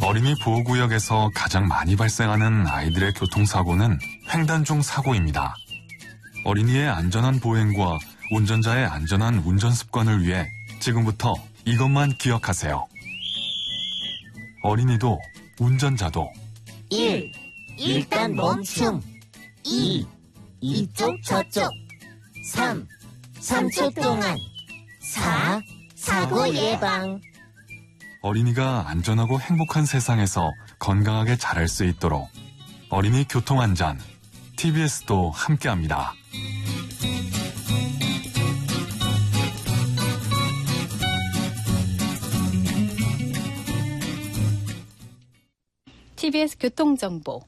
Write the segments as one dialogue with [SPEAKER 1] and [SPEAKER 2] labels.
[SPEAKER 1] 어린이 보호구역에서 가장 많이 발생하는 아이들의 교통사고는 횡단 중 사고입니다. 어린이의 안전한 보행과 운전자의 안전한 운전 습관을 위해 지금부터 이것만 기억하세요. 어린이도 운전자도
[SPEAKER 2] 1. 일단 멈춤. 2. 이쪽 저쪽. 3. 3초 동안. 4. 사고 예방.
[SPEAKER 1] 어린이가 안전하고 행복한 세상에서 건강하게 자랄 수 있도록 어린이 교통안전 TBS도 함께합니다.
[SPEAKER 3] TBS 교통정보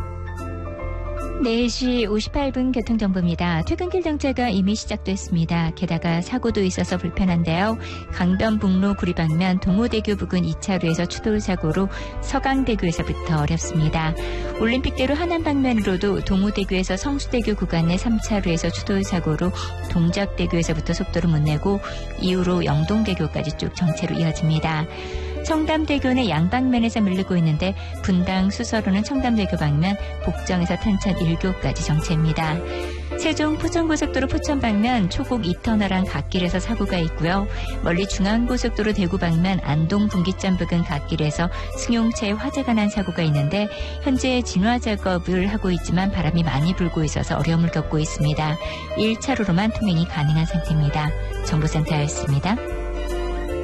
[SPEAKER 4] 4시 58분 교통정보입니다. 퇴근길 정체가 이미 시작됐습니다. 게다가 사고도 있어서 불편한데요. 강변북로 구리 방면 동호대교 부근 2차로에서 추돌사고로 서강대교에서부터 어렵습니다. 올림픽대로 하남 방면으로도 동호대교에서 성수대교 구간의 3차로에서 추돌사고로 동작대교에서부터 속도를 못 내고 이후로 영동대교까지 쭉 정체로 이어집니다. 청담대교는 양방면에서 밀리고 있는데 분당 수서로는 청담대교 방면 복정에서 탄천 1교까지 정체입니다. 세종 포천고속도로 포천 방면 초곡 2터널안 갓길에서 사고가 있고요. 멀리 중앙고속도로 대구 방면 안동 분기점 부근 갓길에서 승용차에 화재가 난 사고가 있는데 현재 진화 작업을 하고 있지만 바람이 많이 불고 있어서 어려움을 겪고 있습니다. 1차로로만 통행이 가능한 상태입니다. 정보센터였습니다.